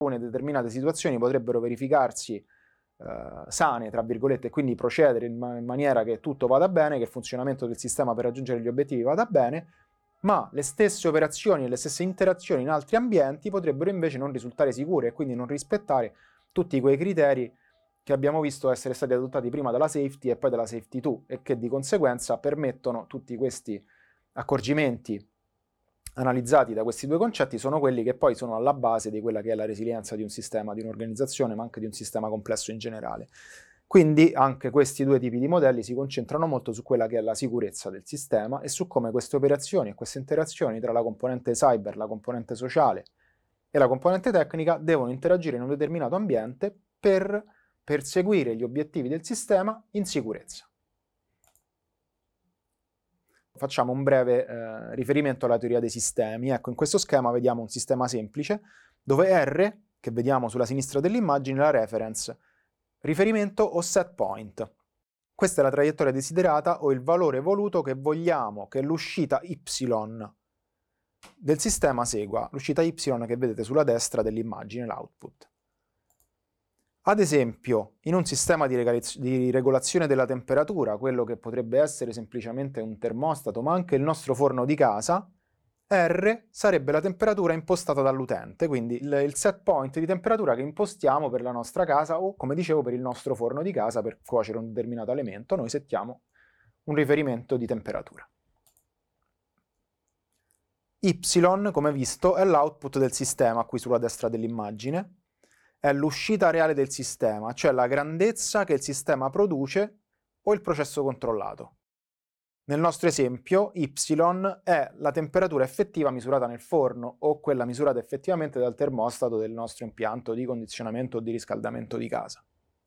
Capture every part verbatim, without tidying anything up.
alcune determinate situazioni potrebbero verificarsi Uh, sane, tra virgolette, e quindi procedere in, ma in maniera che tutto vada bene, che il funzionamento del sistema per raggiungere gli obiettivi vada bene, ma le stesse operazioni e le stesse interazioni in altri ambienti potrebbero invece non risultare sicure e quindi non rispettare tutti quei criteri che abbiamo visto essere stati adottati prima dalla safety e poi dalla safety due e che di conseguenza permettono tutti questi accorgimenti analizzati da questi due concetti sono quelli che poi sono alla base di quella che è la resilienza di un sistema, di un'organizzazione, ma anche di un sistema complesso in generale. Quindi anche questi due tipi di modelli si concentrano molto su quella che è la sicurezza del sistema e su come queste operazioni e queste interazioni tra la componente cyber, la componente sociale e la componente tecnica devono interagire in un determinato ambiente per perseguire gli obiettivi del sistema in sicurezza. Facciamo un breve eh, riferimento alla teoria dei sistemi. Ecco, in questo schema vediamo un sistema semplice dove R, che vediamo sulla sinistra dell'immagine, è la reference, riferimento o set point. Questa è la traiettoria desiderata o il valore voluto che vogliamo che l'uscita Y del sistema segua, l'uscita Y che vedete sulla destra dell'immagine, l'output. Ad esempio, in un sistema di, di regolazione della temperatura, quello che potrebbe essere semplicemente un termostato, ma anche il nostro forno di casa, R sarebbe la temperatura impostata dall'utente, quindi il, il set point di temperatura che impostiamo per la nostra casa o, come dicevo, per il nostro forno di casa per cuocere un determinato alimento, noi settiamo un riferimento di temperatura. Y, come visto, è l'output del sistema, qui sulla destra dell'immagine. È l'uscita reale del sistema, cioè la grandezza che il sistema produce o il processo controllato. Nel nostro esempio, Y è la temperatura effettiva misurata nel forno o quella misurata effettivamente dal termostato del nostro impianto di condizionamento o di riscaldamento di casa.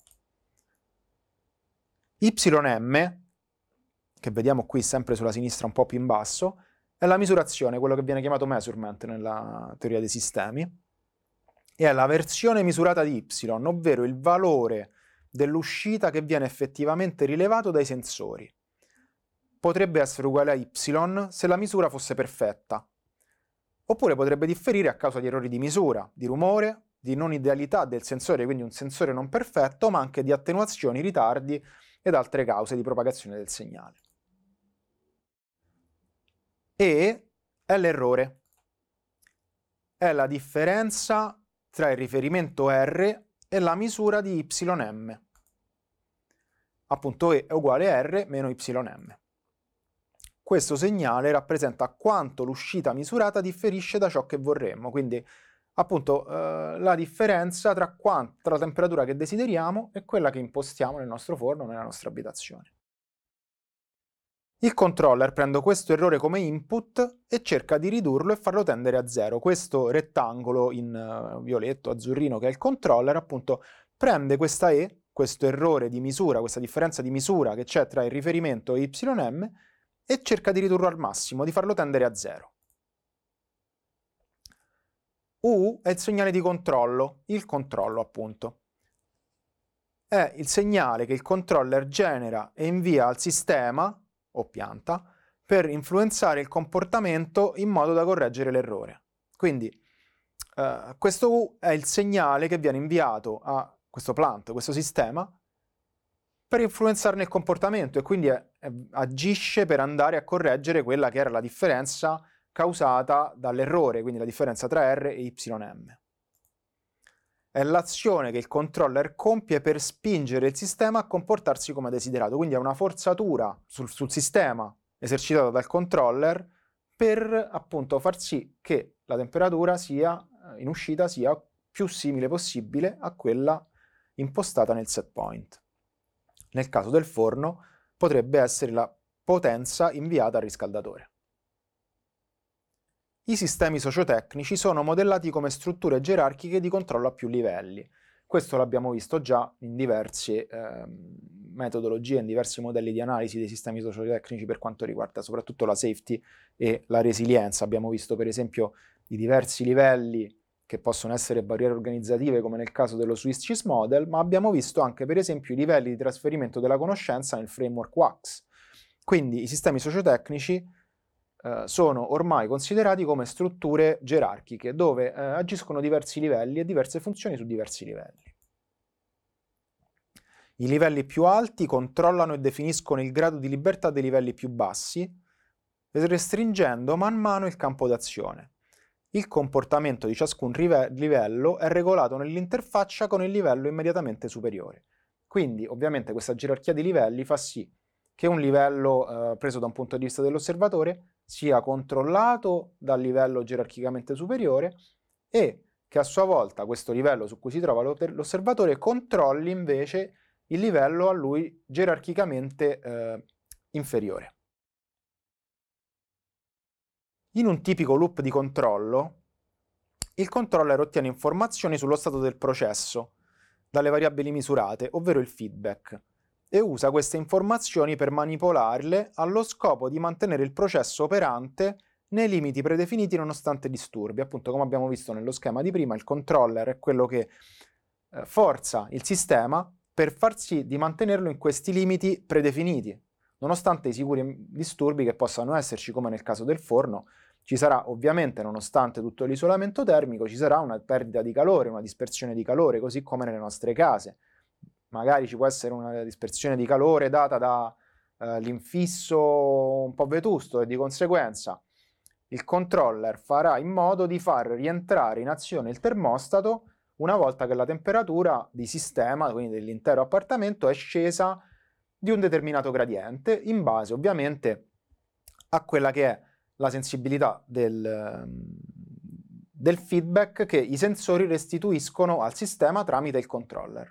Y M, che vediamo qui sempre sulla sinistra un po' più in basso, è la misurazione, quello che viene chiamato measurement nella teoria dei sistemi. È la versione misurata di Y, ovvero il valore dell'uscita che viene effettivamente rilevato dai sensori. Potrebbe essere uguale a Y se la misura fosse perfetta, oppure potrebbe differire a causa di errori di misura, di rumore, di non idealità del sensore, quindi un sensore non perfetto, ma anche di attenuazioni, ritardi ed altre cause di propagazione del segnale. E è l'errore. È la differenza tra il riferimento R e la misura di Y M. Appunto E è uguale a R meno Y M. Questo segnale rappresenta quanto l'uscita misurata differisce da ciò che vorremmo, quindi appunto eh, la differenza tra, quant- tra la temperatura che desideriamo e quella che impostiamo nel nostro forno o nella nostra abitazione. Il controller prende questo errore come input e cerca di ridurlo e farlo tendere a zero. Questo rettangolo in uh, violetto, azzurrino, che è il controller, appunto, prende questa E, questo errore di misura, questa differenza di misura che c'è tra il riferimento e Y M, e cerca di ridurlo al massimo, di farlo tendere a zero. U è il segnale di controllo, il controllo, appunto. È il segnale che il controller genera e invia al sistema o pianta, per influenzare il comportamento in modo da correggere l'errore. Quindi eh, questo U è il segnale che viene inviato a questo plant, questo sistema, per influenzarne il comportamento e quindi è, è, agisce per andare a correggere quella che era la differenza causata dall'errore, quindi la differenza tra R e Y M. È l'azione che il controller compie per spingere il sistema a comportarsi come desiderato, quindi è una forzatura sul, sul sistema esercitata dal controller per appunto far sì che la temperatura sia in uscita sia più simile possibile a quella impostata nel set point. Nel caso del forno potrebbe essere la potenza inviata al riscaldatore. I sistemi sociotecnici sono modellati come strutture gerarchiche di controllo a più livelli. Questo l'abbiamo visto già in diverse eh, metodologie, in diversi modelli di analisi dei sistemi sociotecnici per quanto riguarda soprattutto la safety e la resilienza. Abbiamo visto per esempio i diversi livelli che possono essere barriere organizzative come nel caso dello Swiss Cheese Model, ma abbiamo visto anche per esempio i livelli di trasferimento della conoscenza nel framework W A C S. Quindi i sistemi sociotecnici eh, sono ormai considerati come strutture gerarchiche, dove eh, agiscono diversi livelli e diverse funzioni su diversi livelli. I livelli più alti controllano e definiscono il grado di libertà dei livelli più bassi, restringendo man mano il campo d'azione. Il comportamento di ciascun livello è regolato nell'interfaccia con il livello immediatamente superiore. Quindi, ovviamente, questa gerarchia di livelli fa sì che un livello eh, preso da un punto di vista dell'osservatore sia controllato dal livello gerarchicamente superiore e che a sua volta questo livello su cui si trova l'osservatore controlli invece il livello a lui gerarchicamente eh, inferiore. In un tipico loop di controllo, il controller ottiene informazioni sullo stato del processo dalle variabili misurate, ovvero il feedback, e usa queste informazioni per manipolarle allo scopo di mantenere il processo operante nei limiti predefiniti nonostante disturbi. Appunto, come abbiamo visto nello schema di prima, il controller è quello che eh, forza il sistema per far sì di mantenerlo in questi limiti predefiniti, nonostante i sicuri disturbi che possano esserci, come nel caso del forno. Ci sarà ovviamente, nonostante tutto l'isolamento termico, ci sarà una perdita di calore, una dispersione di calore, così come nelle nostre case. Magari ci può essere una dispersione di calore data dall'infisso eh, un po' vetusto e di conseguenza il controller farà in modo di far rientrare in azione il termostato una volta che la temperatura di sistema, quindi dell'intero appartamento, è scesa di un determinato gradiente, in base ovviamente a quella che è la sensibilità del, del feedback che i sensori restituiscono al sistema tramite il controller.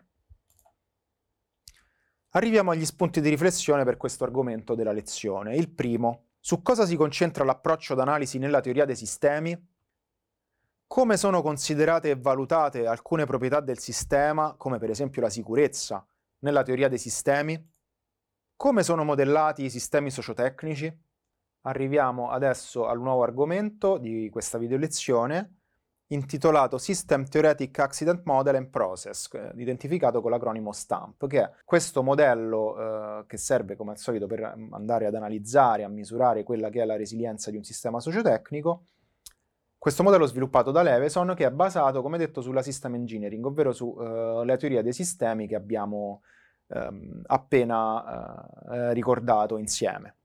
Arriviamo agli spunti di riflessione per questo argomento della lezione. Il primo: su cosa si concentra l'approccio d'analisi nella teoria dei sistemi? Come sono considerate e valutate alcune proprietà del sistema, come per esempio la sicurezza, nella teoria dei sistemi? Come sono modellati i sistemi sociotecnici? Arriviamo adesso al nuovo argomento di questa video lezione, intitolato System Theoretic Accident Model and Process, identificato con l'acronimo STAMP, che è questo modello eh, che serve come al solito per andare ad analizzare, a misurare quella che è la resilienza di un sistema sociotecnico. Questo modello sviluppato da Leveson, che è basato, come detto, sulla System Engineering, ovvero sulla uh, teoria dei sistemi che abbiamo um, appena uh, ricordato insieme.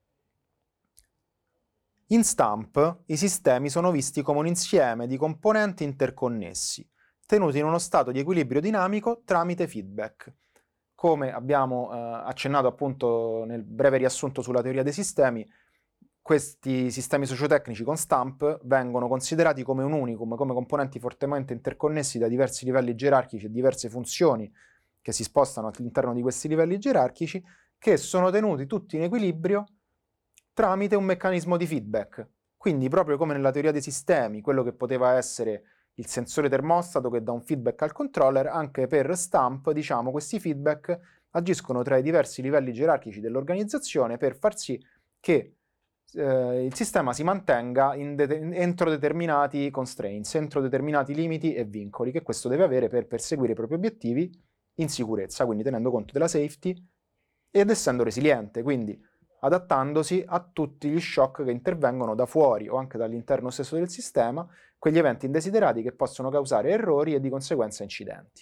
In STAMP i sistemi sono visti come un insieme di componenti interconnessi, tenuti in uno stato di equilibrio dinamico tramite feedback. Come abbiamo uh, accennato appunto nel breve riassunto sulla teoria dei sistemi, questi sistemi sociotecnici con STAMP vengono considerati come un unicum, come componenti fortemente interconnessi da diversi livelli gerarchici e diverse funzioni che si spostano all'interno di questi livelli gerarchici, che sono tenuti tutti in equilibrio tramite un meccanismo di feedback. Quindi, proprio come nella teoria dei sistemi, quello che poteva essere il sensore termostato che dà un feedback al controller, anche per STAMP, diciamo, questi feedback agiscono tra i diversi livelli gerarchici dell'organizzazione per far sì che eh, il sistema si mantenga in de- entro determinati constraints, entro determinati limiti e vincoli che questo deve avere per perseguire i propri obiettivi in sicurezza, quindi tenendo conto della safety ed essendo resiliente, quindi adattandosi a tutti gli shock che intervengono da fuori o anche dall'interno stesso del sistema, quegli eventi indesiderati che possono causare errori e di conseguenza incidenti.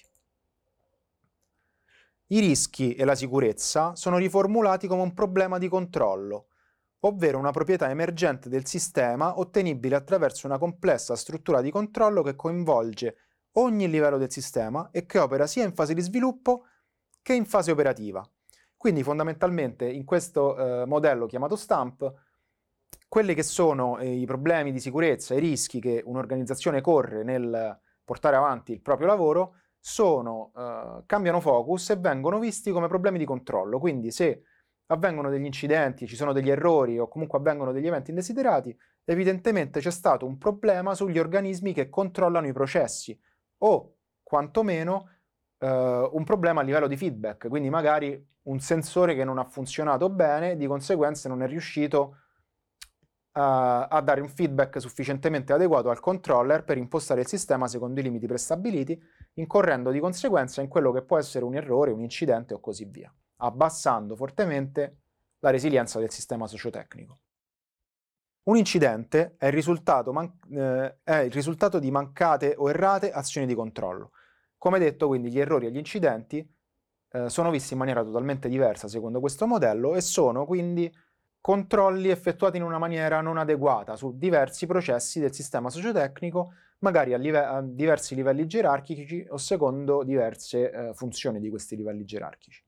I rischi e la sicurezza sono riformulati come un problema di controllo, ovvero una proprietà emergente del sistema ottenibile attraverso una complessa struttura di controllo che coinvolge ogni livello del sistema e che opera sia in fase di sviluppo che in fase operativa. Quindi fondamentalmente in questo eh, modello chiamato STAMP, quelli che sono eh, i problemi di sicurezza, i rischi che un'organizzazione corre nel portare avanti il proprio lavoro, sono, eh, cambiano focus e vengono visti come problemi di controllo. Quindi se avvengono degli incidenti, ci sono degli errori o comunque avvengono degli eventi indesiderati, evidentemente c'è stato un problema sugli organismi che controllano i processi o quantomeno eh, un problema a livello di feedback, quindi magari un sensore che non ha funzionato bene, di conseguenza non è riuscito uh, a dare un feedback sufficientemente adeguato al controller per impostare il sistema secondo i limiti prestabiliti, incorrendo di conseguenza in quello che può essere un errore, un incidente o così via, abbassando fortemente la resilienza del sistema sociotecnico. Un incidente è il risultato, man- eh, è il risultato di mancate o errate azioni di controllo. Come detto, quindi gli errori e gli incidenti eh, sono visti in maniera totalmente diversa secondo questo modello e sono quindi controlli effettuati in una maniera non adeguata su diversi processi del sistema sociotecnico, magari a, live- a diversi livelli gerarchici o secondo diverse eh, funzioni di questi livelli gerarchici.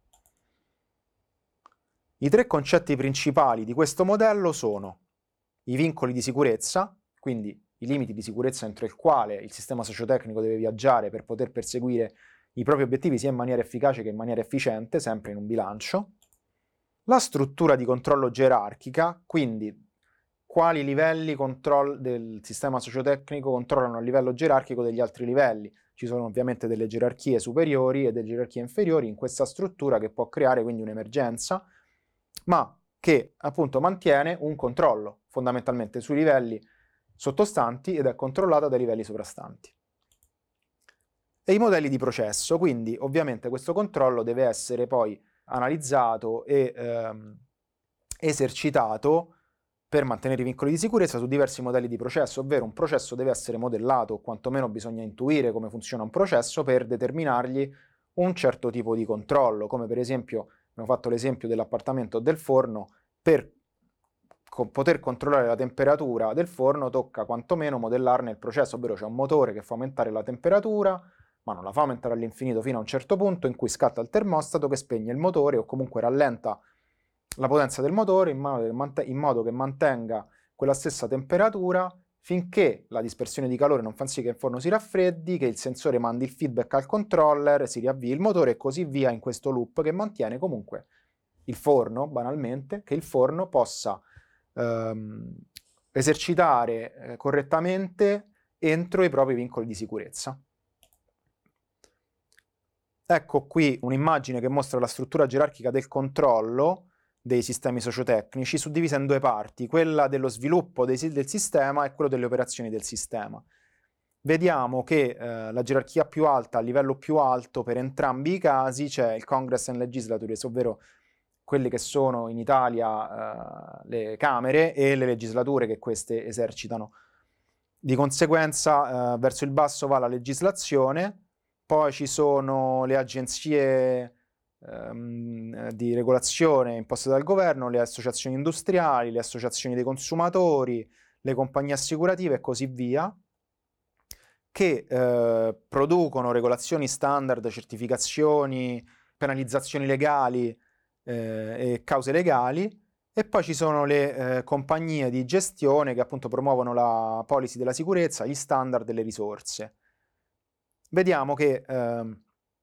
I tre concetti principali di questo modello sono i vincoli di sicurezza, quindi i limiti di sicurezza entro il quale il sistema sociotecnico deve viaggiare per poter perseguire i propri obiettivi sia in maniera efficace che in maniera efficiente, sempre in un bilancio. La struttura di controllo gerarchica, quindi quali livelli control- del sistema sociotecnico controllano a livello gerarchico degli altri livelli. Ci sono ovviamente delle gerarchie superiori e delle gerarchie inferiori in questa struttura che può creare quindi un'emergenza, ma che appunto mantiene un controllo fondamentalmente sui livelli sottostanti ed è controllata dai livelli sovrastanti. E i modelli di processo, quindi ovviamente questo controllo deve essere poi analizzato e ehm, esercitato per mantenere i vincoli di sicurezza su diversi modelli di processo, ovvero un processo deve essere modellato, o quantomeno bisogna intuire come funziona un processo per determinargli un certo tipo di controllo, come per esempio, abbiamo fatto l'esempio dell'appartamento o del forno, per co- poter controllare la temperatura del forno tocca quantomeno modellarne il processo, ovvero c'è un motore che fa aumentare la temperatura, ma non la fa aumentare all'infinito fino a un certo punto in cui scatta il termostato che spegne il motore o comunque rallenta la potenza del motore in modo, in modo che mantenga quella stessa temperatura finché la dispersione di calore non fa sì che il forno si raffreddi, che il sensore mandi il feedback al controller, si riavvii il motore e così via in questo loop che mantiene comunque il forno, banalmente, che il forno possa ehm, esercitare eh, correttamente entro i propri vincoli di sicurezza. Ecco qui un'immagine che mostra la struttura gerarchica del controllo dei sistemi sociotecnici, suddivisa in due parti, quella dello sviluppo dei, del sistema e quello delle operazioni del sistema. Vediamo che eh, la gerarchia più alta, a livello più alto, per entrambi i casi c'è il Congress and Legislatures, ovvero quelle che sono in Italia eh, le Camere e le legislature che queste esercitano. Di conseguenza, eh, verso il basso va la legislazione, poi ci sono le agenzie ehm, di regolazione imposte dal governo, le associazioni industriali, le associazioni dei consumatori, le compagnie assicurative e così via, che eh, producono regolazioni standard, certificazioni, penalizzazioni legali eh, e cause legali, e poi ci sono le eh, compagnie di gestione che appunto promuovono la policy della sicurezza, gli standard e le risorse. Vediamo che ehm,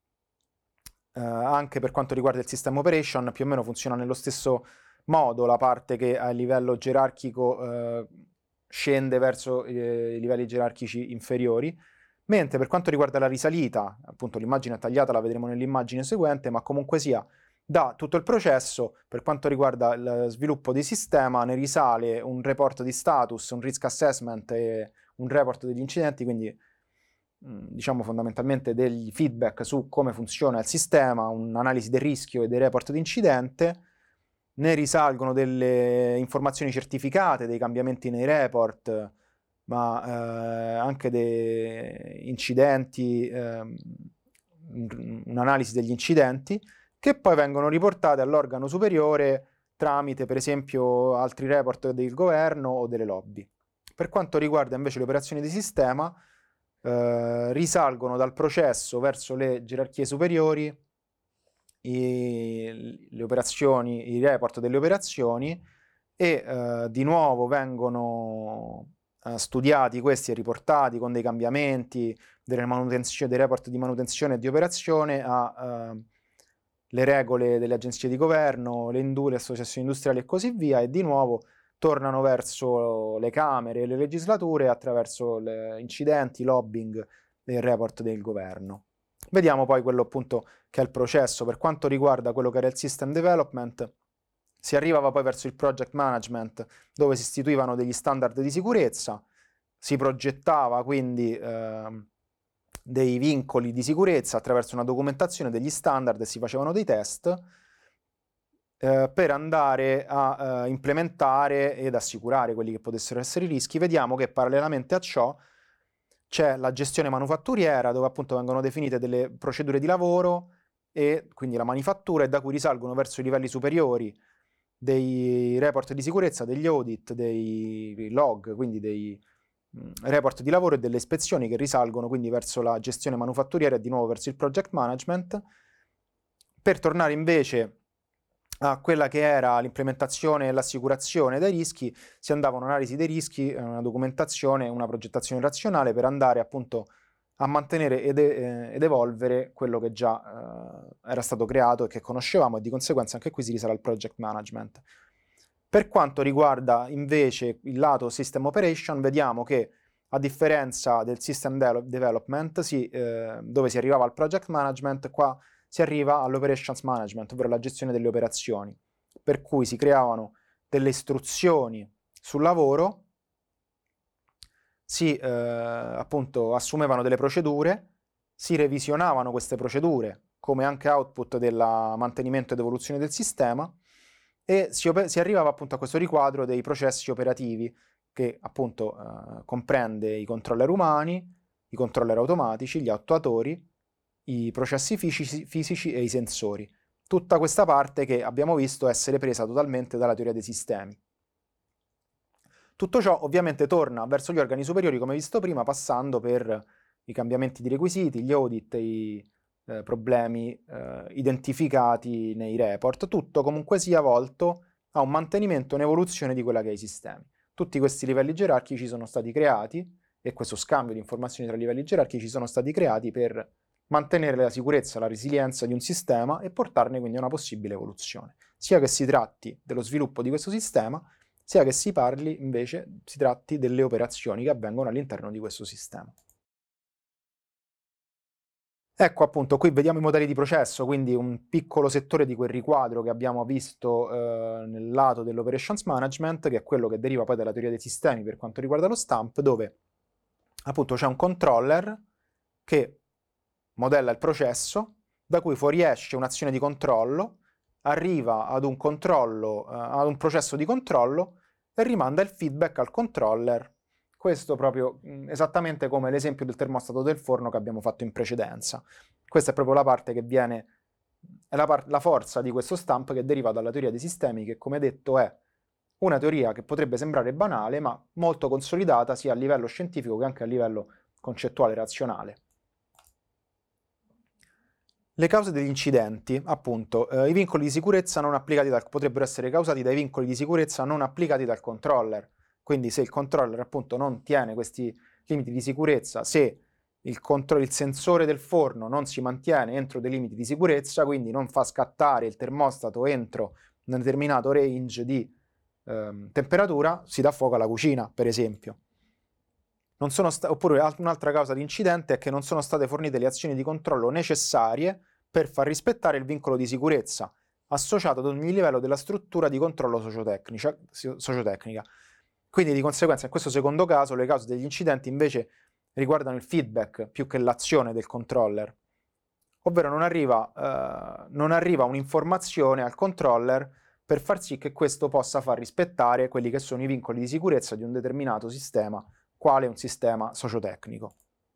eh, anche per quanto riguarda il system operation più o meno funziona nello stesso modo, la parte che a livello gerarchico eh, scende verso eh, i livelli gerarchici inferiori, mentre per quanto riguarda la risalita, appunto l'immagine è tagliata, la vedremo nell'immagine seguente, ma comunque sia, da tutto il processo, per quanto riguarda il sviluppo di sistema, ne risale un report di status, un risk assessment e un report degli incidenti, quindi diciamo fondamentalmente degli feedback su come funziona il sistema, un'analisi del rischio e dei report di incidente, ne risalgono delle informazioni certificate, dei cambiamenti nei report, ma eh, anche dei incidenti, eh, un'analisi degli incidenti, che poi vengono riportate all'organo superiore tramite per esempio altri report del governo o delle lobby. Per quanto riguarda invece le operazioni di sistema, eh, risalgono dal processo verso le gerarchie superiori i, le operazioni, i report delle operazioni e eh, di nuovo vengono eh, studiati questi e riportati con dei cambiamenti, delle manutenzioni, dei report di manutenzione e di operazione a eh, le regole delle agenzie di governo, le, indu- le associazioni industriali e così via, e di nuovo tornano verso le Camere e le legislature attraverso le incidenti, lobbying e il report del governo. Vediamo poi quello appunto che è il processo. Per quanto riguarda quello che era il system development, si arrivava poi verso il project management, dove si istituivano degli standard di sicurezza, si progettava quindi eh, dei vincoli di sicurezza attraverso una documentazione degli standard e si facevano dei test, eh, per andare a eh, implementare ed assicurare quelli che potessero essere i rischi, vediamo che parallelamente a ciò c'è la gestione manufatturiera, dove appunto vengono definite delle procedure di lavoro e quindi la manifattura, e da cui risalgono verso i livelli superiori dei report di sicurezza, degli audit, dei log, quindi dei mh, report di lavoro e delle ispezioni che risalgono quindi verso la gestione manufatturiera e di nuovo verso il project management, per tornare invece a quella che era l'implementazione e l'assicurazione dei rischi. Si andava a un'analisi dei rischi, una documentazione, una progettazione razionale per andare appunto a mantenere ed, eh, ed evolvere quello che già eh, era stato creato e che conoscevamo, e di conseguenza anche qui si risale al project management. Per quanto riguarda invece il lato system operation, vediamo che a differenza del system de- development, si, eh, dove si arrivava al project management, qua si arriva all'operations management, ovvero la gestione delle operazioni, per cui si creavano delle istruzioni sul lavoro, si eh, appunto assumevano delle procedure, si revisionavano queste procedure come anche output del mantenimento ed evoluzione del sistema, e si, si arrivava appunto a questo riquadro dei processi operativi che appunto eh, comprende i controller umani, i controller automatici, gli attuatori, i processi fisici, fisici e i sensori. Tutta questa parte che abbiamo visto essere presa totalmente dalla teoria dei sistemi. Tutto ciò ovviamente torna verso gli organi superiori, come visto prima, passando per i cambiamenti di requisiti, gli audit, i eh, problemi eh, identificati nei report, tutto comunque sia volto a un mantenimento e un'evoluzione di quella che è i sistemi. Tutti questi livelli gerarchici sono stati creati, e questo scambio di informazioni tra livelli gerarchici sono stati creati per mantenere la sicurezza e la resilienza di un sistema e portarne quindi a una possibile evoluzione, sia che si tratti dello sviluppo di questo sistema, sia che si parli invece, si tratti delle operazioni che avvengono all'interno di questo sistema. Ecco appunto, qui vediamo i modelli di processo, quindi un piccolo settore di quel riquadro che abbiamo visto eh, nel lato dell'operations management, che è quello che deriva poi dalla teoria dei sistemi per quanto riguarda lo stamp, dove appunto c'è un controller che modella il processo, da cui fuoriesce un'azione di controllo, arriva ad un controllo, eh, ad un processo di controllo e rimanda il feedback al controller. Questo proprio mh, esattamente come l'esempio del termostato del forno che abbiamo fatto in precedenza. Questa è proprio la parte che viene, è la, par- la forza di questo stamp che deriva dalla teoria dei sistemi, che come detto è una teoria che potrebbe sembrare banale, ma molto consolidata sia a livello scientifico che anche a livello concettuale e razionale. Le cause degli incidenti, appunto, eh, i vincoli di sicurezza non applicati dal, potrebbero essere causati dai vincoli di sicurezza non applicati dal controller. Quindi se il controller appunto non tiene questi limiti di sicurezza, se il, contro- il sensore del forno non si mantiene entro dei limiti di sicurezza, quindi non fa scattare il termostato entro un determinato range di ehm, temperatura, si dà fuoco alla cucina, per esempio. Non sono sta- oppure un'altra causa di incidente è che non sono state fornite le azioni di controllo necessarie per far rispettare il vincolo di sicurezza associato ad ogni livello della struttura di controllo sociotecnica. Quindi di conseguenza in questo secondo caso le cause degli incidenti invece riguardano il feedback più che l'azione del controller, ovvero non arriva, eh, non arriva un'informazione al controller per far sì che questo possa far rispettare quelli che sono i vincoli di sicurezza di un determinato sistema, quale un sistema sociotecnico.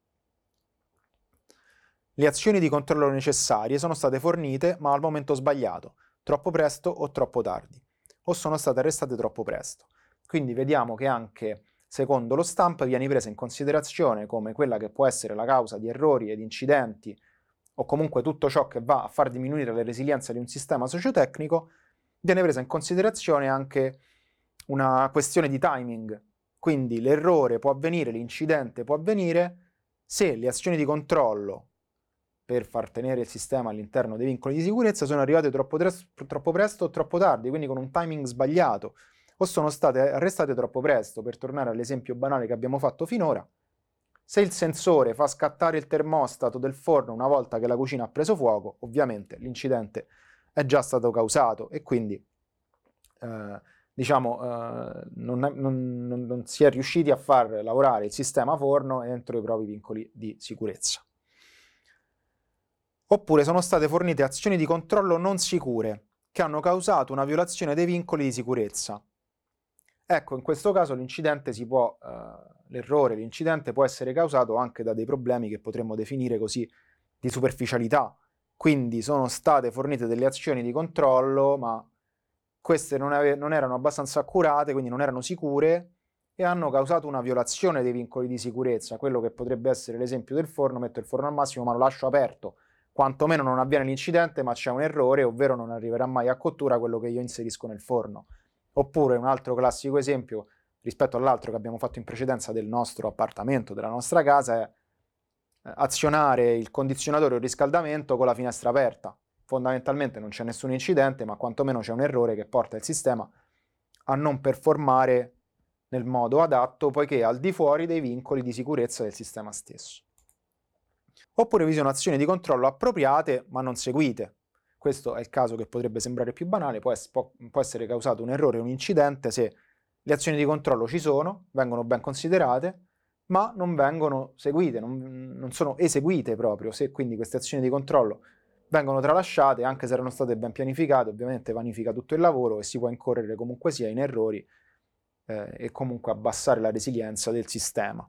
Le azioni di controllo necessarie sono state fornite ma al momento sbagliato, troppo presto o troppo tardi, o sono state arrestate troppo presto. Quindi vediamo che anche secondo lo stamp viene presa in considerazione come quella che può essere la causa di errori ed incidenti, o comunque tutto ciò che va a far diminuire la resilienza di un sistema sociotecnico, viene presa in considerazione anche una questione di timing. Quindi l'errore può avvenire, l'incidente può avvenire se le azioni di controllo per far tenere il sistema all'interno dei vincoli di sicurezza sono arrivate troppo, troppo presto o troppo tardi, quindi con un timing sbagliato, o sono state arrestate troppo presto. Per tornare all'esempio banale che abbiamo fatto finora, se il sensore fa scattare il termostato del forno una volta che la cucina ha preso fuoco, ovviamente l'incidente è già stato causato e quindi eh, diciamo eh, non, è, non, non, non si è riusciti a far lavorare il sistema forno entro i propri vincoli di sicurezza. Oppure sono state fornite azioni di controllo non sicure, che che hanno causato una violazione dei vincoli di sicurezza. Ecco, in questo caso l'incidente si può, eh, l'errore, l'incidente può essere causato anche da dei problemi che potremmo definire così di superficialità. Quindi sono state fornite delle azioni di controllo, ma queste non, ave- non erano abbastanza accurate, quindi non erano sicure e hanno causato una violazione dei vincoli di sicurezza. Quello che potrebbe essere l'esempio del forno: metto il forno al massimo ma lo lascio aperto. Quantomeno non avviene l'incidente, ma c'è un errore, ovvero non arriverà mai a cottura quello che io inserisco nel forno. Oppure un altro classico esempio rispetto all'altro che abbiamo fatto in precedenza del nostro appartamento, della nostra casa, è azionare il condizionatore o il riscaldamento con la finestra aperta. Fondamentalmente non c'è nessun incidente, ma quantomeno c'è un errore che porta il sistema a non performare nel modo adatto, poiché è al di fuori dei vincoli di sicurezza del sistema stesso. Oppure vi sono azioni di controllo appropriate ma non seguite. Questo è il caso che potrebbe sembrare più banale: può, es- può, può essere causato un errore o un incidente se le azioni di controllo ci sono, vengono ben considerate, ma non vengono seguite, non, non sono eseguite proprio. Se quindi queste azioni di controllo vengono tralasciate, anche se erano state ben pianificate, ovviamente vanifica tutto il lavoro e si può incorrere comunque sia in errori eh, e comunque abbassare la resilienza del sistema.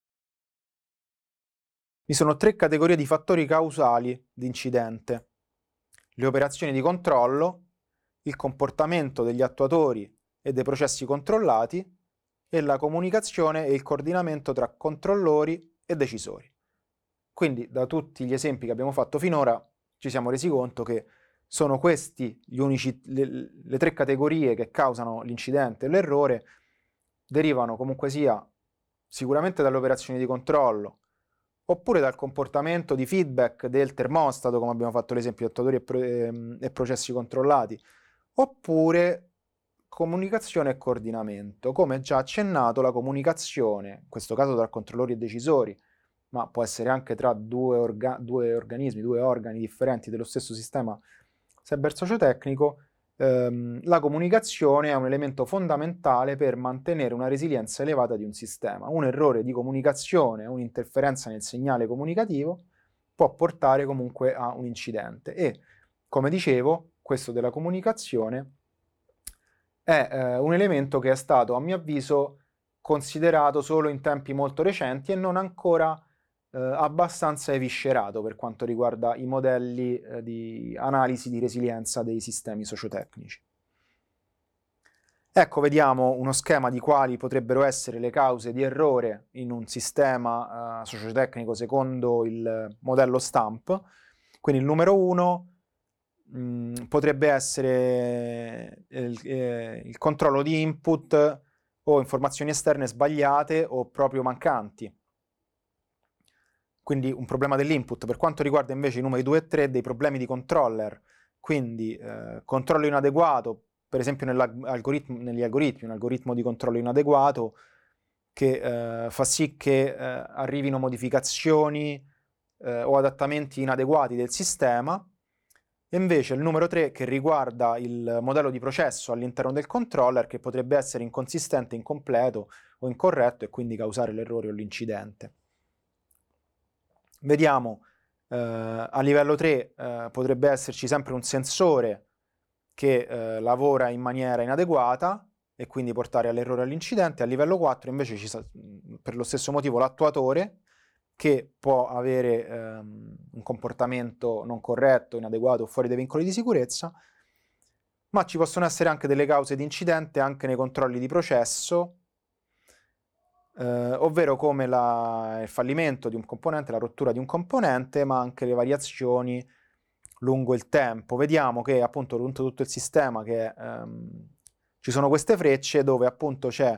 Vi sono tre categorie di fattori causali di incidente: le operazioni di controllo, il comportamento degli attuatori e dei processi controllati e la comunicazione e il coordinamento tra controllori e decisori. Quindi da tutti gli esempi che abbiamo fatto finora ci siamo resi conto che sono questi gli unici, le, le tre categorie che causano l'incidente e l'errore. Derivano comunque sia sicuramente dalle operazioni di controllo, oppure dal comportamento di feedback del termostato, come abbiamo fatto l'esempio di attuatori e, pro- ehm, e processi controllati, oppure comunicazione e coordinamento. Come già accennato, la comunicazione, in questo caso tra controllori e decisori, ma può essere anche tra due, orga- due organismi, due organi differenti dello stesso sistema cyber-sociotecnico. Ehm, la comunicazione è un elemento fondamentale per mantenere una resilienza elevata di un sistema. Un errore di comunicazione, un'interferenza nel segnale comunicativo può portare comunque a un incidente e, come dicevo, questo della comunicazione è eh, un elemento che è stato, a mio avviso, considerato solo in tempi molto recenti e non ancora eh, abbastanza eviscerato per quanto riguarda i modelli eh, di analisi di resilienza dei sistemi sociotecnici. Ecco, vediamo uno schema di quali potrebbero essere le cause di errore in un sistema eh, sociotecnico secondo il modello STAMP. Quindi il numero uno mh, potrebbe essere il, eh, il controllo di input o informazioni esterne sbagliate o proprio mancanti. Quindi un problema dell'input. Per quanto riguarda invece i numeri due e tre, dei problemi di controller, quindi eh, controllo inadeguato, per esempio nell'algoritmo, negli algoritmi, un algoritmo di controllo inadeguato che eh, fa sì che eh, arrivino modificazioni eh, o adattamenti inadeguati del sistema. E invece il numero tre, che riguarda il modello di processo all'interno del controller, che potrebbe essere inconsistente, incompleto o incorretto e quindi causare l'errore o l'incidente. Vediamo, eh, a livello tre eh, potrebbe esserci sempre un sensore che eh, lavora in maniera inadeguata e quindi portare all'errore o all'incidente. A livello quattro invece ci sa, per lo stesso motivo, l'attuatore, che può avere ehm, un comportamento non corretto, inadeguato o fuori dai vincoli di sicurezza, ma ci possono essere anche delle cause di incidente anche nei controlli di processo, eh, ovvero come la, il fallimento di un componente, la rottura di un componente, ma anche le variazioni lungo il tempo. Vediamo che appunto lungo tutto il sistema che, ehm, ci sono queste frecce dove appunto c'è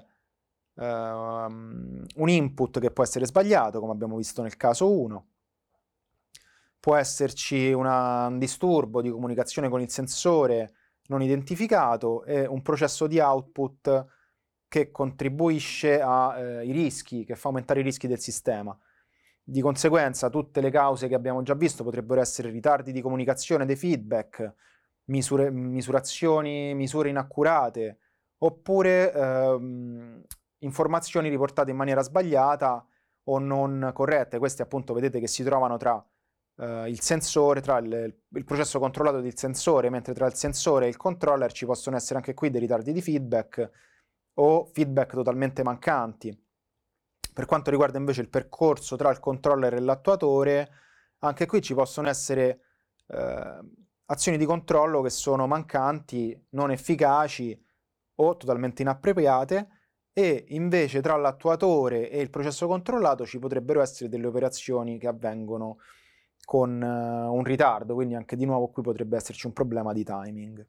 ehm, un input che può essere sbagliato, come abbiamo visto nel caso uno. Può esserci una, un disturbo di comunicazione con il sensore non identificato e un processo di output che contribuisce ai eh, rischi, che fa aumentare i rischi del sistema. Di conseguenza tutte le cause che abbiamo già visto potrebbero essere ritardi di comunicazione dei feedback, misure, misurazioni, misure inaccurate, oppure ehm, informazioni riportate in maniera sbagliata o non corrette. Queste appunto vedete che si trovano tra eh, il sensore, tra il, il processo controllato del sensore, mentre tra il sensore e il controller ci possono essere anche qui dei ritardi di feedback o feedback totalmente mancanti. Per quanto riguarda invece il percorso tra il controller e l'attuatore, anche qui ci possono essere eh, azioni di controllo che sono mancanti, non efficaci o totalmente inappropriate, e invece tra l'attuatore e il processo controllato ci potrebbero essere delle operazioni che avvengono con uh, un ritardo, quindi anche di nuovo qui potrebbe esserci un problema di timing.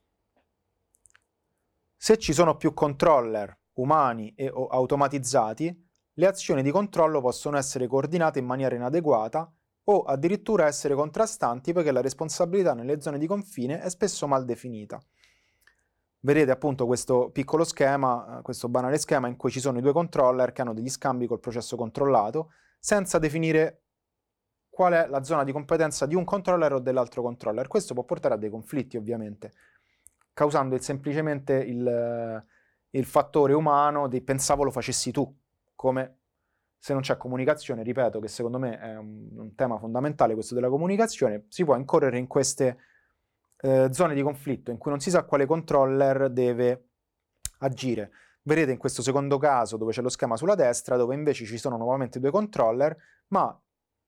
Se ci sono più controller umani e o automatizzati, le azioni di controllo possono essere coordinate in maniera inadeguata o addirittura essere contrastanti, poiché la responsabilità nelle zone di confine è spesso mal definita. Vedete appunto questo piccolo schema, questo banale schema in cui ci sono i due controller che hanno degli scambi col processo controllato, senza definire qual è la zona di competenza di un controller o dell'altro controller. Questo può portare a dei conflitti, ovviamente, causando il, semplicemente il, il fattore umano di pensavo lo facessi tu, come se non c'è comunicazione, ripeto che secondo me è un, un tema fondamentale questo della comunicazione, si può incorrere in queste eh, zone di conflitto in cui non si sa quale controller deve agire. Vedete in questo secondo caso dove c'è lo schema sulla destra, dove invece ci sono nuovamente due controller, ma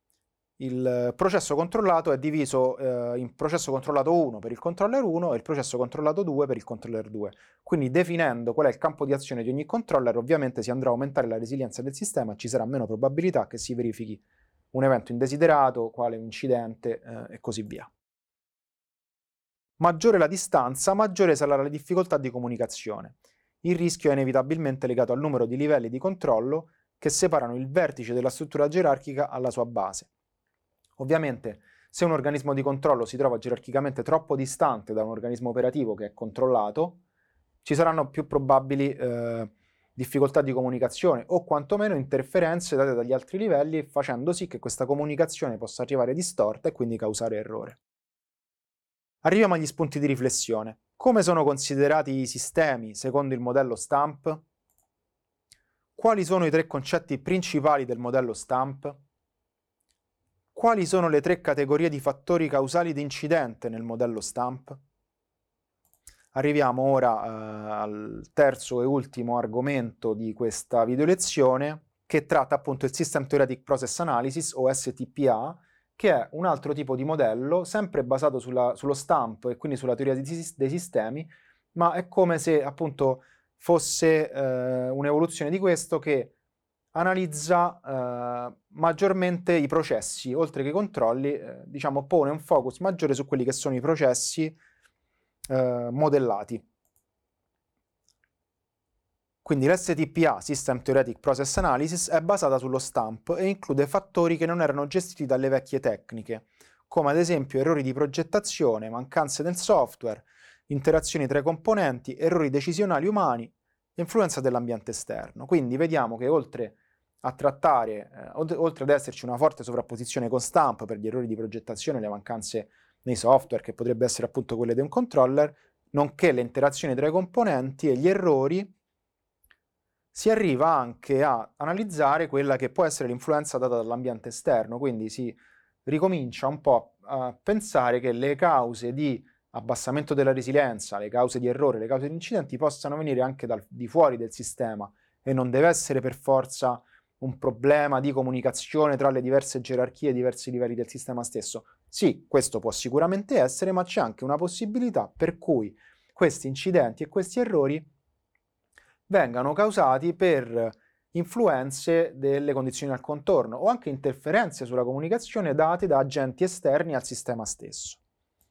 il processo controllato è diviso eh, in processo controllato uno per il controller uno e il processo controllato due per il controller due. Quindi definendo qual è il campo di azione di ogni controller, ovviamente si andrà a aumentare la resilienza del sistema, ci sarà meno probabilità che si verifichi un evento indesiderato, quale un incidente eh, e così via. Maggiore la distanza, maggiore sarà la difficoltà di comunicazione. Il rischio è inevitabilmente legato al numero di livelli di controllo che separano il vertice della struttura gerarchica alla sua base. Ovviamente, se un organismo di controllo si trova gerarchicamente troppo distante da un organismo operativo che è controllato, ci saranno più probabili eh, difficoltà di comunicazione o quantomeno interferenze date dagli altri livelli, facendo sì che questa comunicazione possa arrivare distorta e quindi causare errore. Arriviamo agli spunti di riflessione. Come sono considerati i sistemi secondo il modello STAMP? Quali sono i tre concetti principali del modello STAMP? Quali sono le tre categorie di fattori causali di incidente nel modello STAMP? Arriviamo ora eh, al terzo e ultimo argomento di questa video lezione, che tratta appunto il System Theoretic Process Analysis o S T P A, che è un altro tipo di modello, sempre basato sulla, sullo STAMP e quindi sulla teoria di, dei sistemi, ma è come se appunto fosse eh, un'evoluzione di questo che analizza eh, maggiormente i processi, oltre che i controlli, eh, diciamo pone un focus maggiore su quelli che sono i processi eh, modellati. Quindi l'S T P A, System Theoretic Process Analysis, è basata sullo STAMP e include fattori che non erano gestiti dalle vecchie tecniche, come ad esempio errori di progettazione, mancanze nel software, interazioni tra i componenti, errori decisionali umani, influenza dell'ambiente esterno. Quindi vediamo che oltre a trattare, eh, oltre ad esserci una forte sovrapposizione con STAMP per gli errori di progettazione e le mancanze nei software, che potrebbe essere appunto quelle di un controller, nonché le interazioni tra i componenti e gli errori, si arriva anche a analizzare quella che può essere l'influenza data dall'ambiente esterno, quindi si ricomincia un po' a pensare che le cause di abbassamento della resilienza, le cause di errore, le cause di incidenti possano venire anche dal di fuori del sistema e non deve essere per forza un problema di comunicazione tra le diverse gerarchie e diversi livelli del sistema stesso. Sì, questo può sicuramente essere, ma c'è anche una possibilità per cui questi incidenti e questi errori vengano causati per influenze delle condizioni al contorno o anche interferenze sulla comunicazione date da agenti esterni al sistema stesso.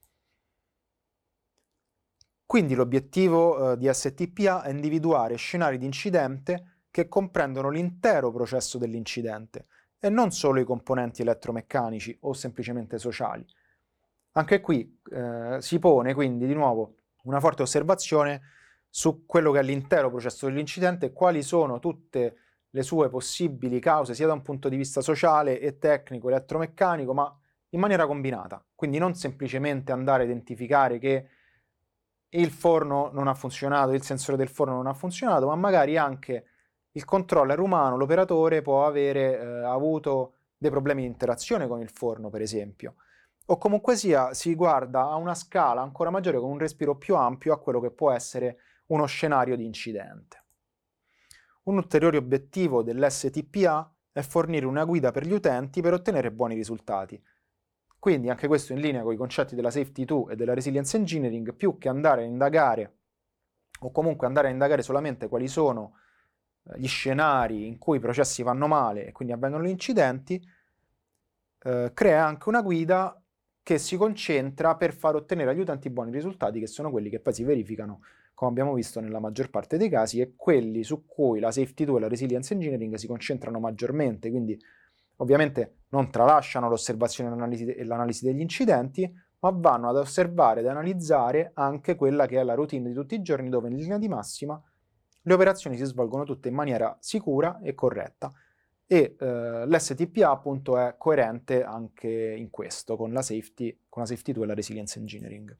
Quindi l'obiettivo eh, di S T P A è individuare scenari di incidente che comprendono l'intero processo dell'incidente e non solo i componenti elettromeccanici o semplicemente sociali. Anche qui eh, si pone quindi di nuovo una forte osservazione su quello che è l'intero processo dell'incidente e quali sono tutte le sue possibili cause sia da un punto di vista sociale e tecnico, elettromeccanico, ma in maniera combinata. Quindi non semplicemente andare a identificare che il forno non ha funzionato, il sensore del forno non ha funzionato, ma magari anche il controller umano, l'operatore, può avere eh, avuto dei problemi di interazione con il forno, per esempio, o comunque sia si guarda a una scala ancora maggiore, con un respiro più ampio, a quello che può essere uno scenario di incidente. Un ulteriore obiettivo dell'S T P A è fornire una guida per gli utenti per ottenere buoni risultati. Quindi anche questo in linea con i concetti della Safety due e della Resilience Engineering, più che andare a indagare o comunque andare a indagare solamente quali sono gli scenari in cui i processi vanno male e quindi avvengono gli incidenti, eh, crea anche una guida che si concentra per far ottenere agli utenti buoni risultati, che sono quelli che poi si verificano, come abbiamo visto nella maggior parte dei casi, e quelli su cui la Safety due e la Resilience Engineering si concentrano maggiormente. Quindi ovviamente non tralasciano l'osservazione e l'analisi degli incidenti, ma vanno ad osservare ed analizzare anche quella che è la routine di tutti i giorni, dove in linea di massima le operazioni si svolgono tutte in maniera sicura e corretta, e eh, l'S T P A appunto è coerente anche in questo con la Safety, con la Safety due e la Resilience Engineering.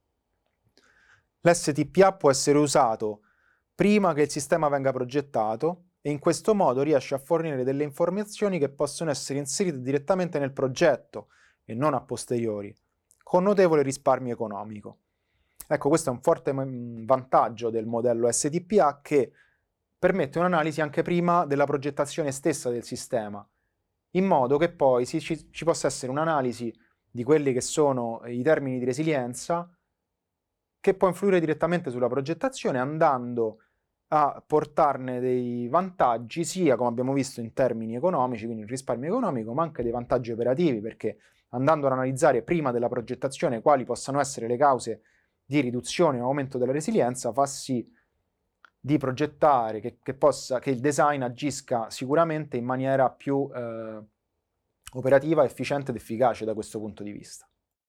L'S T P A può essere usato prima che il sistema venga progettato e in questo modo riesce a fornire delle informazioni che possono essere inserite direttamente nel progetto e non a posteriori, con notevole risparmio economico. Ecco, questo è un forte vantaggio del modello S T P A, che permette un'analisi anche prima della progettazione stessa del sistema, in modo che poi si, ci, ci possa essere un'analisi di quelli che sono i termini di resilienza, che può influire direttamente sulla progettazione, andando a portarne dei vantaggi, sia come abbiamo visto in termini economici, quindi il risparmio economico, ma anche dei vantaggi operativi, perché andando ad analizzare prima della progettazione quali possano essere le cause di riduzione o aumento della resilienza, fa sì di progettare che, che, possa, che il design agisca sicuramente in maniera più eh, operativa, efficiente ed efficace da questo punto di vista.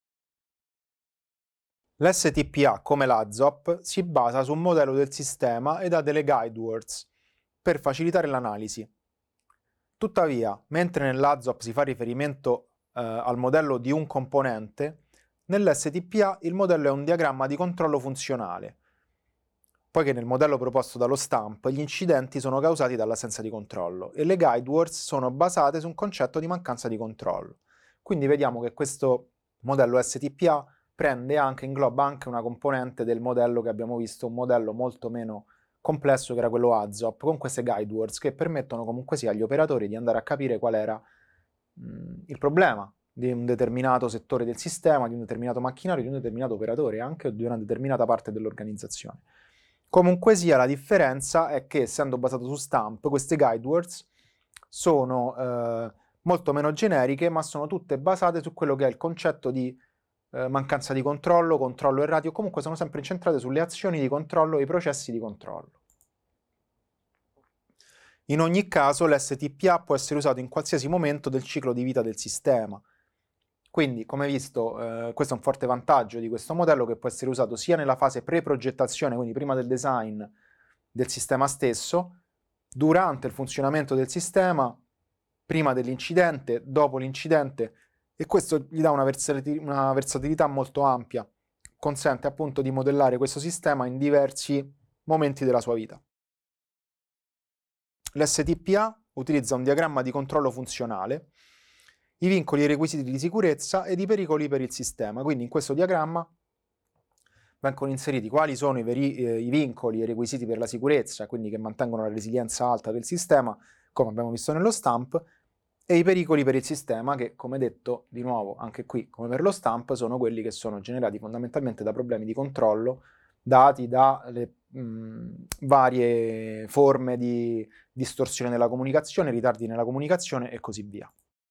L'S T P A, come l'A Z O P, si basa su un modello del sistema ed ha delle guide words per facilitare l'analisi. Tuttavia, mentre nell'A Z O P si fa riferimento eh, al modello di un componente, nell'S T P A il modello è un diagramma di controllo funzionale, poiché nel modello proposto dallo STAMP gli incidenti sono causati dall'assenza di controllo e le guide words sono basate su un concetto di mancanza di controllo. Quindi vediamo che questo modello S T P A prende anche, ingloba anche una componente del modello che abbiamo visto, un modello molto meno complesso che era quello A Z O P, con queste guide words che permettono comunque sia agli operatori di andare a capire qual era mh, il problema di un determinato settore del sistema, di un determinato macchinario, di un determinato operatore, anche di una determinata parte dell'organizzazione. Comunque sia, la differenza è che, essendo basato su STAMP, queste guide words sono eh, molto meno generiche, ma sono tutte basate su quello che è il concetto di eh, mancanza di controllo, controllo errati, o comunque sono sempre incentrate sulle azioni di controllo e i processi di controllo. In ogni caso, l'S T P A può essere usato in qualsiasi momento del ciclo di vita del sistema. Quindi, come visto, eh, questo è un forte vantaggio di questo modello, che può essere usato sia nella fase pre-progettazione, quindi prima del design del sistema stesso, durante il funzionamento del sistema, prima dell'incidente, dopo l'incidente, e questo gli dà una, versati- una versatilità molto ampia, consente appunto di modellare questo sistema in diversi momenti della sua vita. L'S T P A utilizza un diagramma di controllo funzionale, i vincoli e i requisiti di sicurezza ed i pericoli per il sistema. Quindi in questo diagramma vengono inseriti quali sono i, veri, eh, i vincoli e i requisiti per la sicurezza, quindi che mantengono la resilienza alta del sistema, come abbiamo visto nello STAMP, e i pericoli per il sistema che, come detto, di nuovo, anche qui, come per lo STAMP, sono quelli che sono generati fondamentalmente da problemi di controllo dati dalle mh, varie forme di distorsione della comunicazione, ritardi nella comunicazione e così via.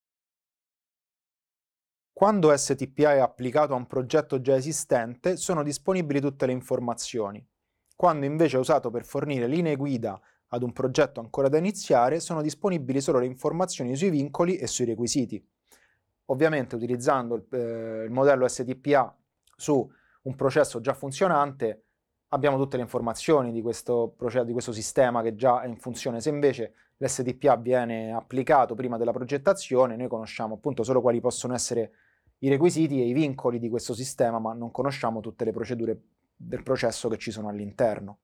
Quando S T P A è applicato a un progetto già esistente, sono disponibili tutte le informazioni. Quando invece è usato per fornire linee guida ad un progetto ancora da iniziare, sono disponibili solo le informazioni sui vincoli e sui requisiti. Ovviamente, utilizzando il, eh, il modello S T P A su un processo già funzionante, abbiamo tutte le informazioni di questo, processo, di questo sistema che già è in funzione. Se invece l'S T P A viene applicato prima della progettazione, noi conosciamo appunto solo quali possono essere i requisiti e i vincoli di questo sistema, ma non conosciamo tutte le procedure del processo che ci sono all'interno.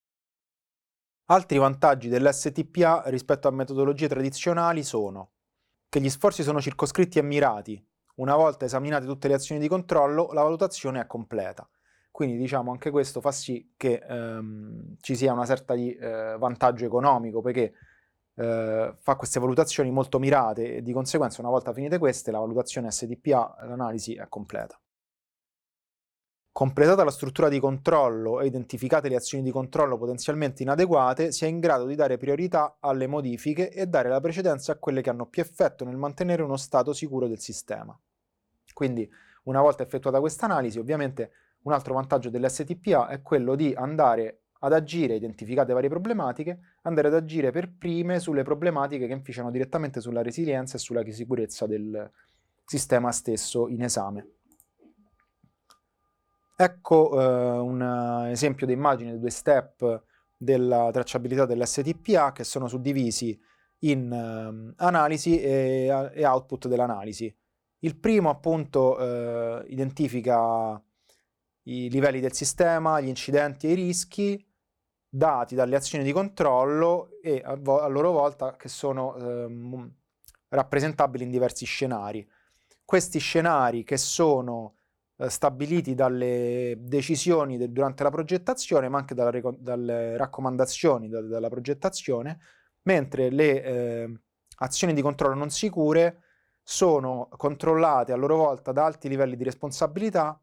Altri vantaggi dell'S T P A rispetto a metodologie tradizionali sono: che gli sforzi sono circoscritti e mirati. Una volta esaminate tutte le azioni di controllo, la valutazione è completa. Quindi diciamo anche questo fa sì che ehm, ci sia una sorta di eh, vantaggio economico, perché eh, fa queste valutazioni molto mirate e di conseguenza una volta finite queste la valutazione S T P A, l'analisi è completa. Completata la struttura di controllo e identificate le azioni di controllo potenzialmente inadeguate, si è in grado di dare priorità alle modifiche e dare la precedenza a quelle che hanno più effetto nel mantenere uno stato sicuro del sistema. Quindi, una volta effettuata questa analisi, ovviamente un altro vantaggio dell'S T P A è quello di andare ad agire, identificate varie problematiche, andare ad agire per prime sulle problematiche che inficiano direttamente sulla resilienza e sulla sicurezza del sistema stesso in esame. Ecco eh, un esempio di immagine, due step della tracciabilità dell'S T P A che sono suddivisi in eh, analisi e, e output dell'analisi. Il primo appunto eh, identifica i livelli del sistema, gli incidenti e i rischi dati dalle azioni di controllo e a, vo- a loro volta che sono ehm, rappresentabili in diversi scenari. Questi scenari che sono eh, stabiliti dalle decisioni del, durante la progettazione, ma anche dalla, dalle raccomandazioni da, dalla progettazione, mentre le eh, azioni di controllo non sicure sono controllate a loro volta da alti livelli di responsabilità,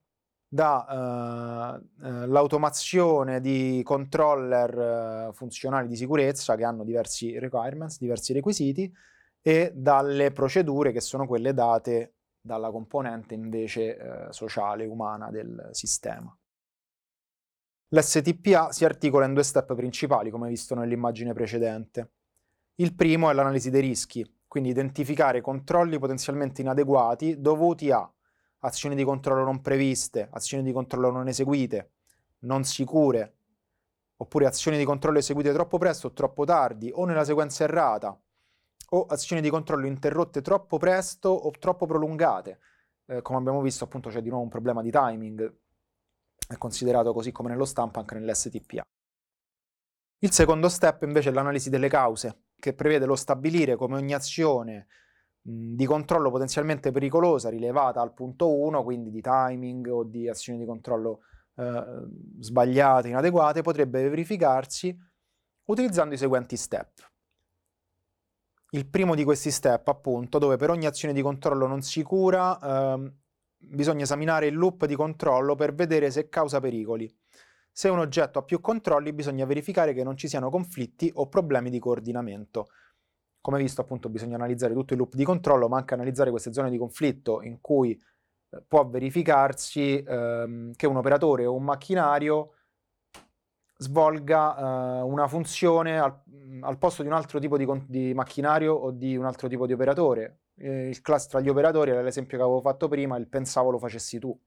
dall'automazione uh, uh, di controller uh, funzionali di sicurezza che hanno diversi requirements, diversi requisiti, e dalle procedure che sono quelle date dalla componente invece uh, sociale, umana del sistema. L'S T P A si articola in due step principali, come visto nell'immagine precedente. Il primo è l'analisi dei rischi, quindi identificare controlli potenzialmente inadeguati dovuti a azioni di controllo non previste, azioni di controllo non eseguite, non sicure, oppure azioni di controllo eseguite troppo presto o troppo tardi, o nella sequenza errata, o azioni di controllo interrotte troppo presto o troppo prolungate. Eh, come abbiamo visto, appunto, c'è di nuovo un problema di timing, è considerato così come nello stampo anche nell'S T P A. Il secondo step invece è l'analisi delle cause, che prevede lo stabilire come ogni azione di controllo potenzialmente pericolosa rilevata al punto uno, quindi di timing o di azioni di controllo eh, sbagliate, inadeguate, potrebbe verificarsi utilizzando i seguenti step. Il primo di questi step, appunto, dove per ogni azione di controllo non sicura eh, bisogna esaminare il loop di controllo per vedere se causa pericoli. Se un oggetto ha più controlli, bisogna verificare che non ci siano conflitti o problemi di coordinamento. Come visto, appunto, bisogna analizzare tutto il loop di controllo, ma anche analizzare queste zone di conflitto in cui eh, può verificarsi ehm, che un operatore o un macchinario svolga eh, una funzione al, al posto di un altro tipo di, di macchinario o di un altro tipo di operatore. Eh, il class tra gli operatori era l'esempio che avevo fatto prima, il pensavo lo facessi tu.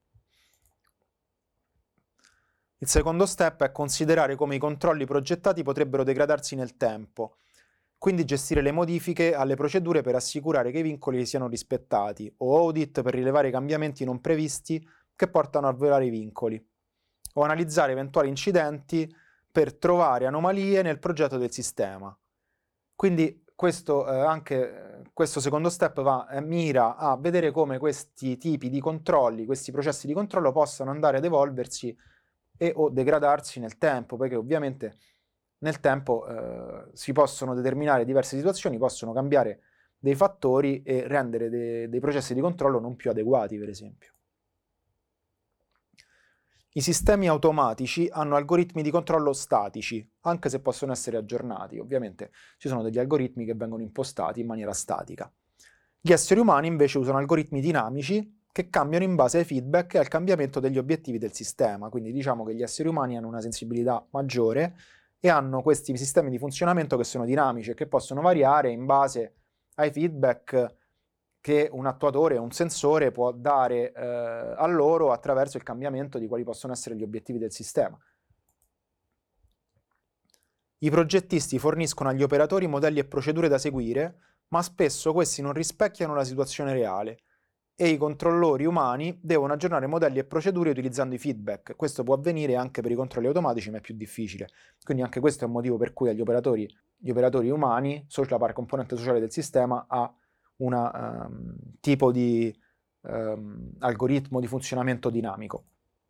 Il secondo step è considerare come i controlli progettati potrebbero degradarsi nel tempo, quindi gestire le modifiche alle procedure per assicurare che i vincoli siano rispettati, o audit per rilevare i cambiamenti non previsti che portano a violare i vincoli, o analizzare eventuali incidenti per trovare anomalie nel progetto del sistema. Quindi questo, eh, anche questo secondo step va, eh, mira a vedere come questi tipi di controlli, questi processi di controllo possano andare ad evolversi e o degradarsi nel tempo, perché ovviamente nel tempo eh, si possono determinare diverse situazioni, possono cambiare dei fattori e rendere de- dei processi di controllo non più adeguati, per esempio. I sistemi automatici hanno algoritmi di controllo statici, anche se possono essere aggiornati. Ovviamente ci sono degli algoritmi che vengono impostati in maniera statica. Gli esseri umani invece usano algoritmi dinamici che cambiano in base ai feedback e al cambiamento degli obiettivi del sistema. Quindi diciamo che gli esseri umani hanno una sensibilità maggiore e hanno questi sistemi di funzionamento che sono dinamici e che possono variare in base ai feedback che un attuatore o un sensore può dare eh, a loro attraverso il cambiamento di quali possono essere gli obiettivi del sistema. I progettisti forniscono agli operatori modelli e procedure da seguire, ma spesso questi non rispecchiano la situazione reale e i controllori umani devono aggiornare modelli e procedure utilizzando i feedback. Questo può avvenire anche per i controlli automatici, ma è più difficile. Quindi anche questo è un motivo per cui agli operatori, gli operatori umani, la componente sociale del sistema, ha un um, tipo di um, algoritmo di funzionamento dinamico.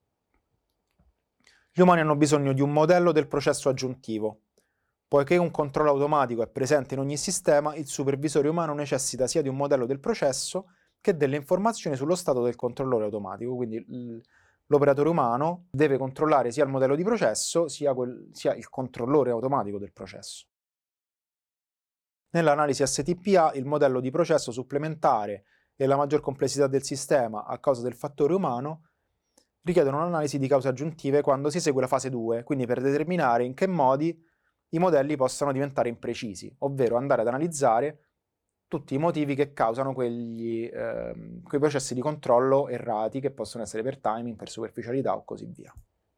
Gli umani hanno bisogno di un modello del processo aggiuntivo. Poiché un controllo automatico è presente in ogni sistema, il supervisore umano necessita sia di un modello del processo che delle informazioni sullo stato del controllore automatico. Quindi l'operatore umano deve controllare sia il modello di processo sia, quel, sia il controllore automatico del processo. Nell'analisi S T P A il modello di processo supplementare e la maggior complessità del sistema a causa del fattore umano richiedono un'analisi di cause aggiuntive quando si esegue la fase due, quindi per determinare in che modi i modelli possano diventare imprecisi, ovvero andare ad analizzare tutti i motivi che causano quegli, eh, quei processi di controllo errati che possono essere per timing, per superficialità o così via.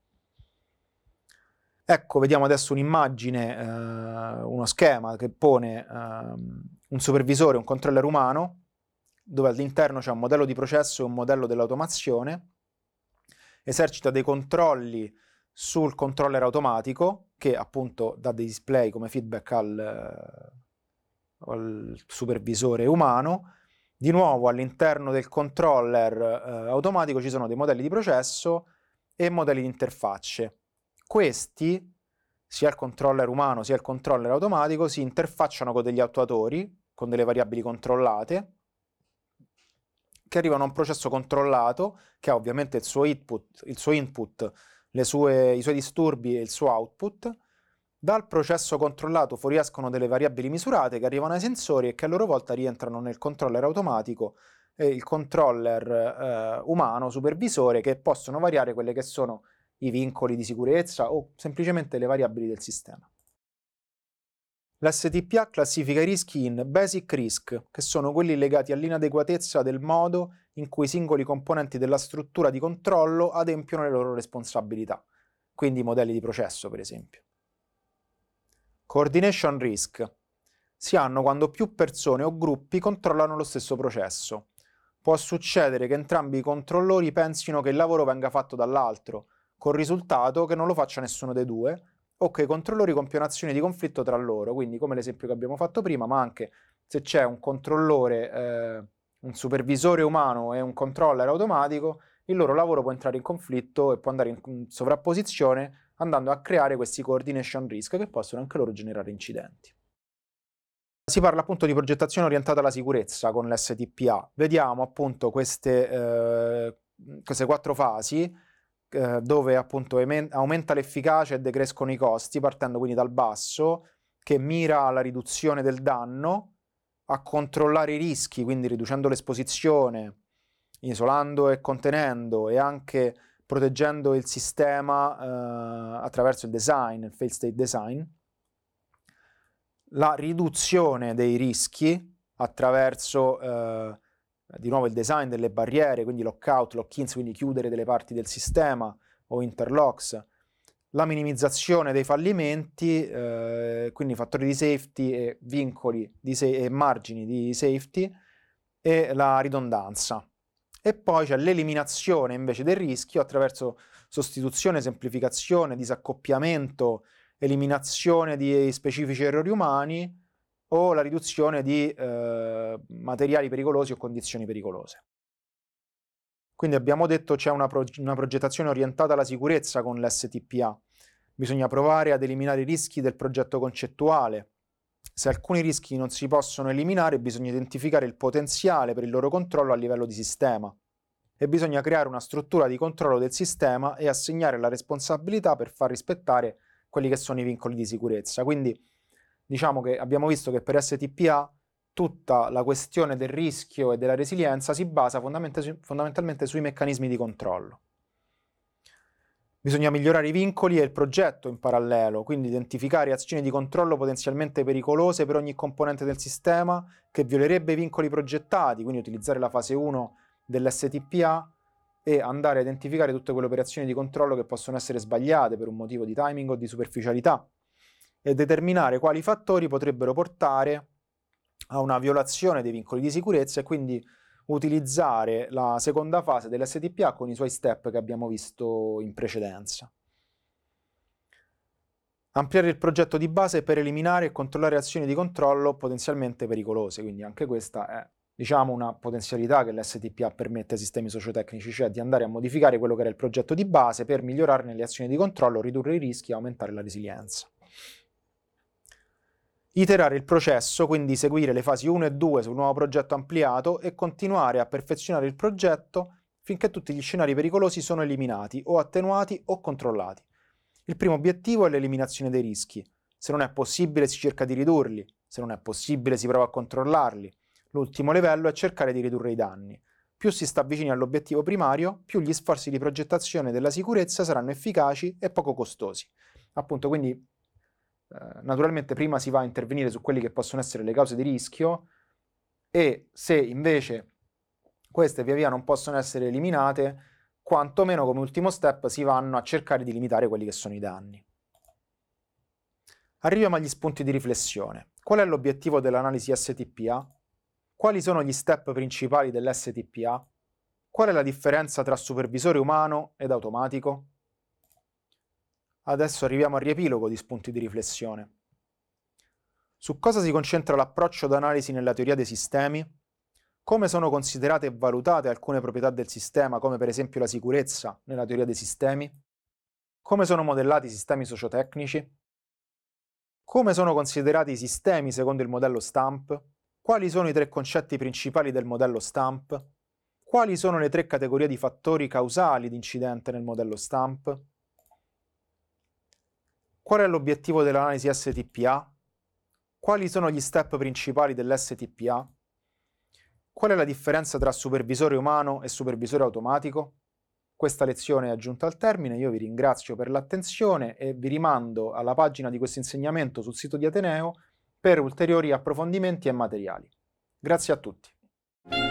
Ecco, vediamo adesso un'immagine, eh, uno schema che pone eh, un supervisore, un controller umano, dove all'interno c'è un modello di processo e un modello dell'automazione, esercita dei controlli sul controller automatico, che appunto dà dei display come feedback al, al supervisore umano. Di nuovo all'interno del controller eh, automatico ci sono dei modelli di processo e modelli di interfacce. Questi, sia il controller umano sia il controller automatico, si interfacciano con degli attuatori, con delle variabili controllate, che arrivano a un processo controllato, che ha ovviamente il suo input, il suo input le sue, i suoi disturbi e il suo output. Dal processo controllato fuoriescono delle variabili misurate che arrivano ai sensori e che a loro volta rientrano nel controller automatico e il controller eh, umano, supervisore, che possono variare quelle che sono i vincoli di sicurezza o semplicemente le variabili del sistema. L'S T P A classifica i rischi in basic risk, che sono quelli legati all'inadeguatezza del modo in cui i singoli componenti della struttura di controllo adempiono le loro responsabilità, quindi i modelli di processo per esempio. Coordination risk. Si hanno quando più persone o gruppi controllano lo stesso processo. Può succedere che entrambi i controllori pensino che il lavoro venga fatto dall'altro, col risultato che non lo faccia nessuno dei due, o che i controllori compiano azioni di conflitto tra loro, quindi come l'esempio che abbiamo fatto prima, ma anche se c'è un controllore, eh, un supervisore umano e un controller automatico, il loro lavoro può entrare in conflitto e può andare in sovrapposizione, andando a creare questi coordination risk che possono anche loro generare incidenti. Si parla appunto di progettazione orientata alla sicurezza con l'S T P A. Vediamo appunto queste, eh, queste quattro fasi eh, dove appunto aumenta l'efficacia e decrescono i costi, partendo quindi dal basso, che mira alla riduzione del danno, a controllare i rischi, quindi riducendo l'esposizione, isolando e contenendo e anche proteggendo il sistema eh, attraverso il design, il fail state design, la riduzione dei rischi attraverso eh, di nuovo il design delle barriere, quindi lockout, lock-ins, quindi chiudere delle parti del sistema o interlocks, la minimizzazione dei fallimenti, eh, quindi fattori di safety e vincoli di e margini di safety e la ridondanza. E poi c'è l'eliminazione invece del rischio attraverso sostituzione, semplificazione, disaccoppiamento, eliminazione di specifici errori umani o la riduzione di eh, materiali pericolosi o condizioni pericolose. Quindi abbiamo detto c'è una, pro una progettazione orientata alla sicurezza con l'S T P A. Bisogna provare ad eliminare i rischi del progetto concettuale. Se alcuni rischi non si possono eliminare, bisogna identificare il potenziale per il loro controllo a livello di sistema. E bisogna creare una struttura di controllo del sistema e assegnare la responsabilità per far rispettare quelli che sono i vincoli di sicurezza. Quindi diciamo che abbiamo visto che per S T P A tutta la questione del rischio e della resilienza si basa fondamentalmente sui meccanismi di controllo. Bisogna migliorare i vincoli e il progetto in parallelo, quindi identificare azioni di controllo potenzialmente pericolose per ogni componente del sistema che violerebbe i vincoli progettati, quindi utilizzare la fase uno dell'S T P A e andare a identificare tutte quelle operazioni di controllo che possono essere sbagliate per un motivo di timing o di superficialità e determinare quali fattori potrebbero portare a una violazione dei vincoli di sicurezza e quindi utilizzare la seconda fase dell'S T P A con i suoi step che abbiamo visto in precedenza. Ampliare il progetto di base per eliminare e controllare azioni di controllo potenzialmente pericolose, quindi anche questa è diciamo, una potenzialità che l'S T P A permette ai sistemi sociotecnici, cioè di andare a modificare quello che era il progetto di base per migliorarne le azioni di controllo, ridurre i rischi e aumentare la resilienza. Iterare il processo, quindi seguire le fasi uno e due sul nuovo progetto ampliato e continuare a perfezionare il progetto finché tutti gli scenari pericolosi sono eliminati o attenuati o controllati. Il primo obiettivo è l'eliminazione dei rischi. Se non è possibile si cerca di ridurli, se non è possibile si prova a controllarli. L'ultimo livello è cercare di ridurre i danni. Più si sta vicini all'obiettivo primario, più gli sforzi di progettazione della sicurezza saranno efficaci e poco costosi. Appunto, quindi naturalmente prima si va a intervenire su quelli che possono essere le cause di rischio e se invece queste via via non possono essere eliminate, quantomeno come ultimo step si vanno a cercare di limitare quelli che sono i danni. Arriviamo agli spunti di riflessione. Qual è l'obiettivo dell'analisi S T P A? Quali sono gli step principali dell'S T P A? Qual è la differenza tra supervisore umano ed automatico? Adesso arriviamo al riepilogo di spunti di riflessione. Su cosa si concentra l'approccio d'analisi nella teoria dei sistemi? Come sono considerate e valutate alcune proprietà del sistema, come per esempio la sicurezza, nella teoria dei sistemi? Come sono modellati i sistemi sociotecnici? Come sono considerati i sistemi secondo il modello STAMP? Quali sono i tre concetti principali del modello STAMP? Quali sono le tre categorie di fattori causali di incidente nel modello STAMP? Qual è l'obiettivo dell'analisi S T P A? Quali sono gli step principali dell'S T P A? Qual è la differenza tra supervisore umano e supervisore automatico? Questa lezione è giunta al termine, io vi ringrazio per l'attenzione e vi rimando alla pagina di questo insegnamento sul sito di Ateneo per ulteriori approfondimenti e materiali. Grazie a tutti.